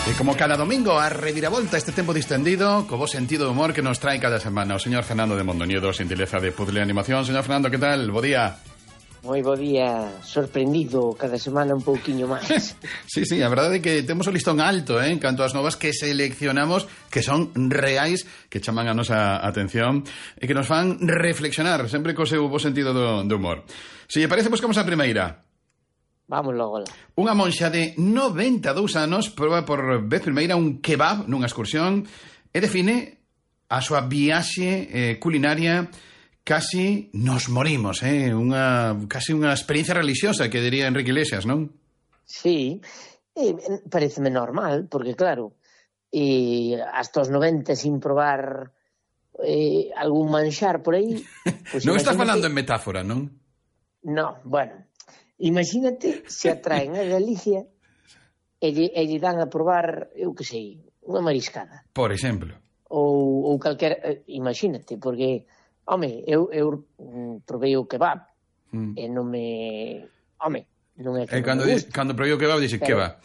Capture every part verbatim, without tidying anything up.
E como cada domingo a reviravolta este tempo distendido co bo sentido de humor que nos trae cada semana o señor Fernando de Mondoñedo, xentileza de Puzzle Animación. Señor Fernando, que tal? Bo día. Moi bo día, sorprendido cada semana un pouquiño máis. Sí, sí, a verdade é que temos o listón alto, eh, en canto ás novas que seleccionamos, que son reais, que chaman a nosa atención e que nos fan reflexionar, sempre co seu bo sentido do, do humor. Se lle parece, buscamos a primeira. Vamos logo lá. Unha monxa de noventa e dous anos proba por vez primeira un kebab nunha excursión e define a súa viaxe eh, culinaria casi nos morimos, eh? Unha, casi unha experiencia religiosa que diría Enrique Iglesias, non? Sí, eh, pareceme normal, porque claro, eh, hasta os noventa sin probar eh, algún manxar por aí... Pues non estás imagínate... falando en metáfora, non? No, bueno... Imagínate se atraen a Galicia e lle, e lle dan a probar, eu que sei, unha mariscada. Por exemplo. Ou, ou calquer... Imagínate, porque, home, eu, eu provei o kebab mm. e non me... Home, non é que e non cando, me di, cando provei o kebab, dixe, pero... kebab.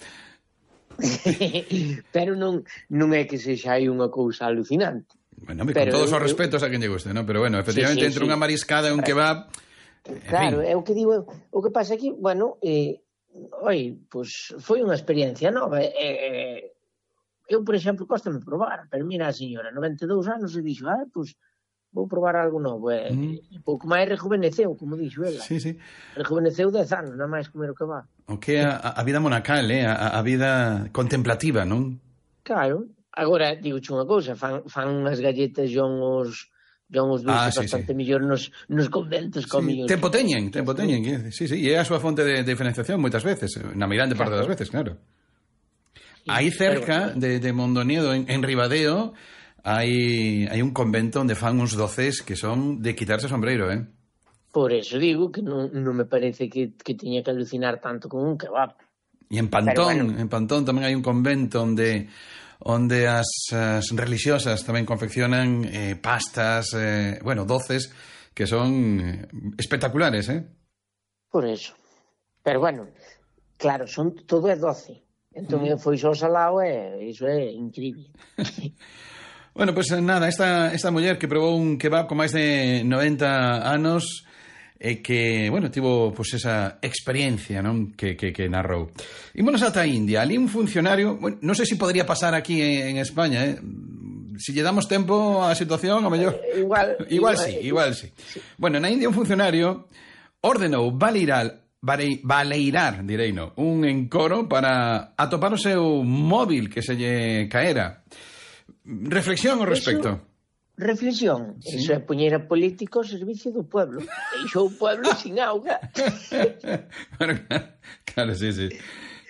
Pero non, non é que sexa aí unha cousa alucinante. Bueno, con todos os respetos a quen lle guste, ¿no? Pero bueno, efectivamente, sí, sí, entre sí. unha mariscada e un kebab... Claro, é o que digo, o que pasa aquí, bueno, eh, oi, pois pues, foi unha experiencia nova, eh, eh, eu, por exemplo, cóstame probar, pero mira a señora, noventa e dous anos, e dixo, ah, pois, pues, vou probar algo novo, e, mm. e pouco máis rejuveneceu, como dixo ela. Sí, sí. Rejuveneceu dez anos, nada máis comer o que va. O que é a, a vida monacal, eh? a, a vida contemplativa, non? Claro, agora, digo unha cousa, fan, fan unhas galletas son os... John os dulces ah, sí, bastante sí. mellor nos, nos conventos sí, comidos. Tempo teñen, tempo teñen. Sí, sí, e é a súa fonte de, de diferenciación moitas veces, na mirante parte claro. das veces, claro. Sí, aí cerca bueno, de, de Mondoñedo, en, en Ribadeo, hai, hai un convento onde fan uns doces que son de quitarse o sombreiro, eh? Por eso digo que non, non me parece que, que tiña que alucinar tanto con un kebab. E en Pantón, bueno. en Pantón tamén hai un convento onde... onde as, as religiosas tamén confeccionan eh, pastas, eh, bueno, doces que son eh, espectaculares, eh? Por eso. Pero bueno, claro, son todo é doce. Entón mm. foi só salado e iso é increíble. Bueno, pues nada, esta, esta muller que probou un kebab con máis de noventa anos e que, bueno, tivo pues, esa experiencia, non? Que, que, que narrou. Ímonos ata a India. Ali un funcionario, bueno, non sei se podría pasar aquí en, en España, eh? Si lle damos tempo á situación, a mellor... Eh, igual, igual, igual sí, igual sí. sí. Bueno, na India un funcionario ordenou baleirar, baleirar, direi no, un encoro para atopar o seu móvil que se lle caera. Reflexión ao respecto. Eso... Reflexión, sí. Eso é poñer a política ao servicio do pueblo. Deixou o pueblo sin auga. Bueno, claro, sí, sí.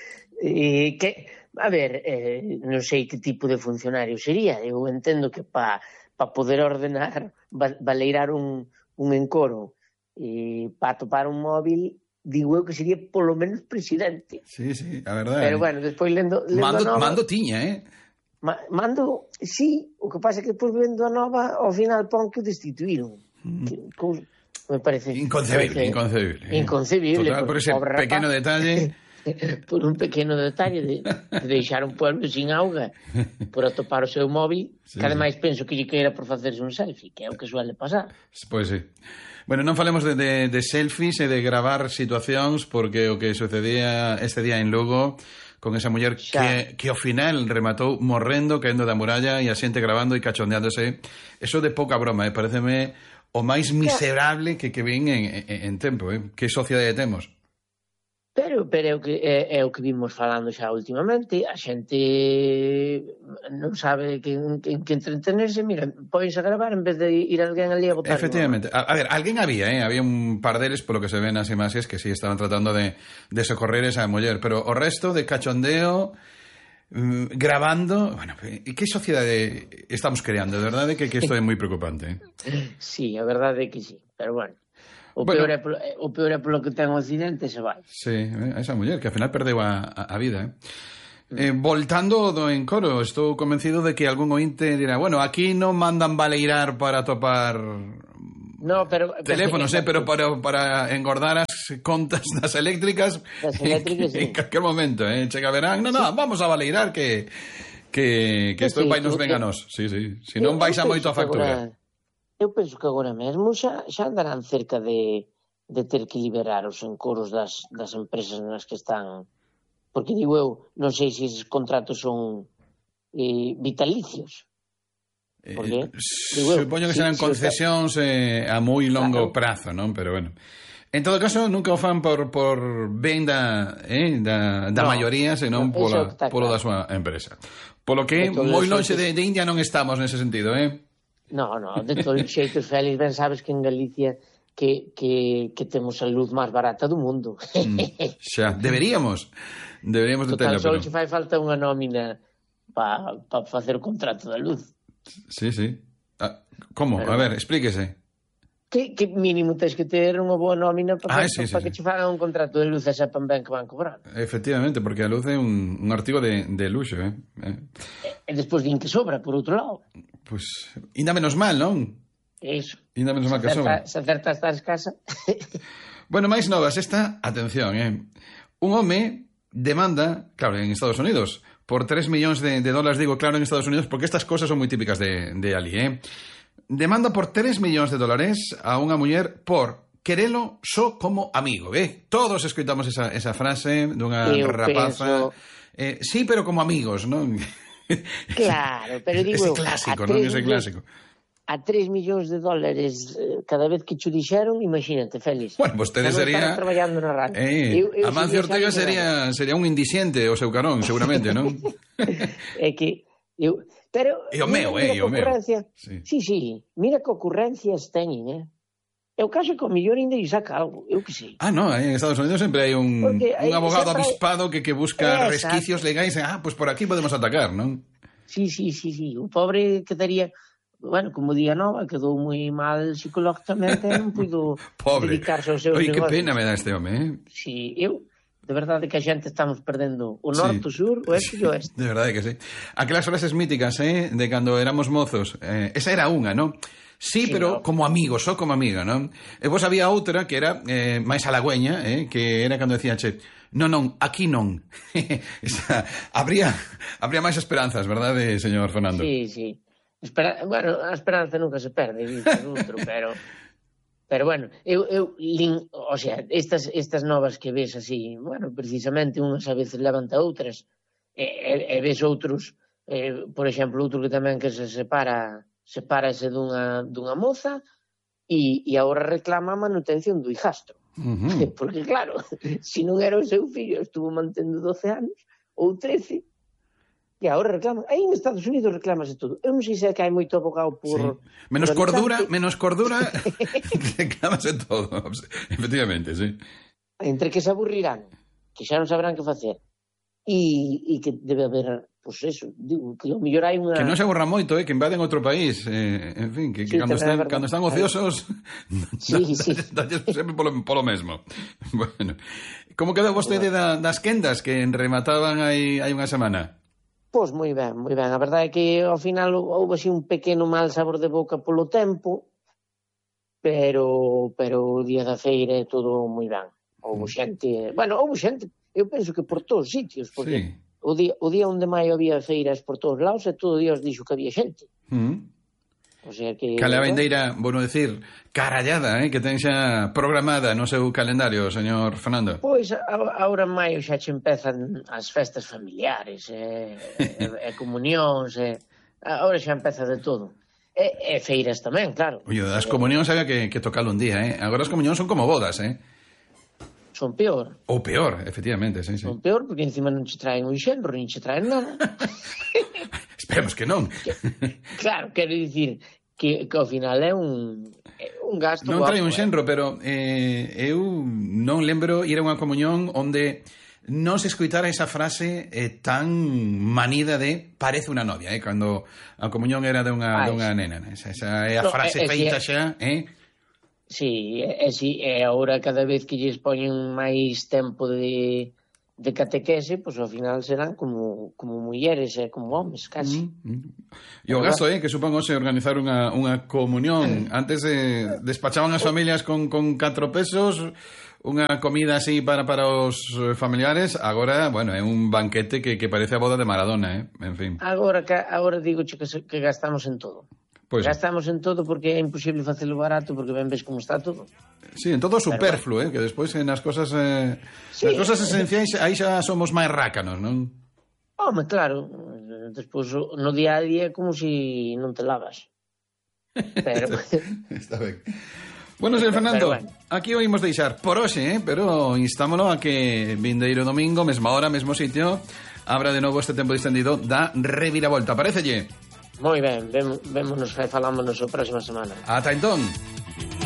E que, a ver, eh, non sei que tipo de funcionario sería. Eu entendo que para pa poder ordenar, baleirar un, un encoro e para topar un móvil, digo eu que sería polo menos presidente. Sí, sí, a verdade. Pero bueno, despois lendo, lendo mando, nova, mando tiña, eh? Mando, sí, o que pasa é que depois vendo a nova, ao final pon que o destituíron. Mm. Que, que, me parece... Inconcebible, parece, inconcebible. Inconcebible. Total, por ese pequeno rapaz, detalle... por un pequeno detalle de, de deixar un pueblo sin auga por atopar o seu móvil, sí, que ademais sí. penso que lle queira por facerse un selfie, que é o que suele pasar. Pois sí. Bueno, non falemos de, de, de selfies e de gravar situacións, porque o que sucedía este día en Lugo con esa muller que, que ao final rematou morrendo, caendo da muralla e a xente grabando e cachondeándose. Eso de pouca broma, eh? Pareceme o máis miserable que, que vin en, en, en tempo, eh? Que sociedade temos. Pero, pero é, o que, é, é o que vimos falando xa últimamente, a xente non sabe que, que, que entretenerse, mira, pois a gravar en vez de ir alguén ali a botar. Efectivamente, a, a ver, alguén había, eh? Había un par deles polo que se ven as imaxes que sí estaban tratando de, de socorrer esa muller, pero o resto de cachondeo, mm, grabando, bueno, que sociedade estamos creando, de verdade que, que isto é moi preocupante. Eh? Sí, a verdade é que sí, pero bueno. O peor, bueno, é polo, o peor é polo que ten o accidente se vai. Sí, esa muller que ao final perdeu a, a, a vida, eh? Eh, voltando do encoro, estou convencido de que algún ointe dirá, bueno, aquí non mandan baleirar para topar No, pero, teléfonos, eh, pero para, para engordar as contas das eléctricas, das eléctricas en, sí. en calquer momento, eh, chega verán, no, no, sí. vamos a valeirar que que, que isto sí, vai nos ven a nós. Sí, sí. Si non vais a moito a factura. Agora, eu penso que agora mesmo xa, xa andarán cerca de, de ter que liberar os encoros das, das empresas nas que están. Porque digo eu, non sei se esses contratos son eh, vitalicios. Eh, supoño que serán si concesións eh, a moi longo claro. prazo, non? Pero bueno. En todo caso, nunca o fan por, por ben da, eh, da, da no, maioría, senón no, pola, polo da súa empresa. Polo que, moi lonxe de, de India non estamos nese sentido, eh? No, no, de todos os xeitos, Félix, ben sabes que en Galicia que, que, que temos a luz máis barata do mundo. Mm, xa, deberíamos. Deberíamos de terla, pero... Só che fai falta unha nómina para pa facer o contrato da luz. Sí, sí. Ah, como? Pero, a ver, explíquese. Que, que mínimo tens que ter unha boa nómina para, ah, sí, sí, para sí. que che fagan un contrato de luz e sepan ben que van cobrar. Efectivamente, porque a luz é un, un artigo de, de luxo, eh? eh. E, e despois din que sobra, por outro lado. Pois, pues, ainda menos mal, non? Iso. Ainda menos mal que sobra. Se acerta estar en casa. Bueno, máis novas, esta, atención, eh? Un home demanda, claro, en Estados Unidos, por tres millóns de, de dólares, digo claro en Estados Unidos, porque estas cosas son moi típicas de, de ali, eh? Demanda por tres millóns de dólares a unha muller por querelo só como amigo, eh? Todos escoitamos esa, esa frase dunha Eu rapaza. Penso... Eh, sí, pero como amigos, non? Claro, pero digo... Ese clásico, non? Ese clásico. A tres millóns de dólares cada vez que cho dixeron, imagínate, Félix. Bueno, vostede sería... traballando na radio. Eh, eu, eu Amancio Ortega sería, sería un indiciente o seu carón, seguramente, non? É que... Eu... Pero, e o meu, mira, eh, o meu. Sí. sí, sí, mira que ocurrencias teñen, eh? É o caso que o millón ainda lle saca algo, eu que sei. Ah, no, en Estados Unidos sempre hai un, un abogado avispado que, que busca Exacto. resquicios legais, e, ah, pues por aquí podemos atacar, non? Sí, sí, sí, sí, o pobre quedaría... Bueno, como día nova, quedou moi mal psicológicamente, non puido dedicarse aos seus Oi, negocios. Que pena me dá este home, eh? Sí, eu... De verdade que a xente estamos perdendo o norte, sí. o sur, o este sí, e o oeste. De verdade que sí. Aquelas frases míticas, eh, de cando éramos mozos, eh, esa era unha, non? Sí, sí, pero no. como amigo, só como amiga, non? E vos había outra que era eh, máis halagüeña, eh, que era cando decía, che, non, non, aquí non. Esa, habría, habría máis esperanzas, verdade, señor Fernando? Sí, sí. Espera, bueno, a esperanza nunca se perde, dice outro, pero... Pero bueno, eu, eu lin, o sea, estas, estas novas que ves así, bueno, precisamente unhas a veces levanta outras, e, e, e ves outros, eh, por exemplo, outro que tamén que se separa, sepárase dunha, dunha moza e, e agora reclama a manutención do hijastro. Uh-huh. Porque claro, se non era o seu fillo, estuvo mantendo doce anos, ou trece, e agora reclama. Aí en Estados Unidos reclámase todo. Eu non sei se é que hai moito abogado por... Sí. Menos por cordura, menos cordura, reclámase todo. Efectivamente, sí. Entre que se aburrirán, que xa non sabrán que facer, e, e que debe haber, pois pues eso, digo, que o mellor hai unha... Que non se aburra moito, eh, que invaden outro país. Eh, en fin, que, que sí, cando, están, cando están ociosos, sí, sí. Dalles sempre polo, polo mesmo. Bueno, como quedou vostede da, das quendas que remataban hai, hai unha semana? Pois moi ben, moi ben. A verdade é que ao final houve así un pequeno mal sabor de boca polo tempo, pero pero o día da feira é todo moi ben. Houve xente, bueno, houve xente, eu penso que por todos os sitios, porque sí. o día o día onde maio había feiras por todos lados e todo Dios dixo que había xente. Mm. O sea que... Cale a vendeira, bueno decir, carallada, eh, que ten xa programada no seu calendario, señor Fernando. Pois, agora en maio xa che empezan as festas familiares, e, e, e comunións, e, agora xa empeza de todo. E, e feiras tamén, claro. Oye, as comunións había que, que tocalo un día, eh? Agora as comunións son como bodas, eh? Son peor. Ou peor, efectivamente, sí, sí. Son peor, porque encima non che traen un xenro, nin che traen nada. Esperemos que non. Que, claro, quero dicir que, que ao final é un, é un gasto non guapo. Non trae un xenro, eh? Pero eh, eu non lembro ir a unha comunión onde non se escoitara esa frase eh, tan manida de parece unha novia, eh? Cando a comunión era de unha, de unha nena. Esa, esa é a no, frase é, feita é, xa, eh? Sí, e, si, e agora cada vez que lles poñen máis tempo de, de catequese, pois ao final serán como, como mulleres e como homes, casi. Mm, mm. E o gasto, eh, que supón hoxe organizar unha, unha comunión. Antes eh, despachaban as familias con, con catro pesos, unha comida así para, para os familiares. Agora, bueno, é un banquete que, que parece a boda de Maradona, eh? En fin. Agora, agora digo que, que gastamos en todo. Pues gastamos en todo porque é imposible facelo barato porque ben ves como está todo. Sí, en todo superfluo, eh, que despois en as cosas eh, sí, nas cosas esenciais aí xa somos máis rácanos, non? Home, claro, despois no día a día é como se si non te lavas. Pero está ben. Bueno, señor Fernando, bueno, aquí o imos deixar por hoxe, eh, pero instámolo a que vindeiro domingo, mesma hora, mesmo sitio, abra de novo este tempo distendido da reviravolta. Parécelle? Moi ben, vémonos e falámonos a próxima semana. Ata entón.